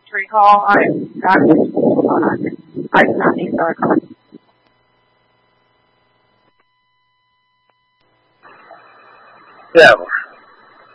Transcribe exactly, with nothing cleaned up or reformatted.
to recall. I got what's going on. I do not need to recall. Yeah.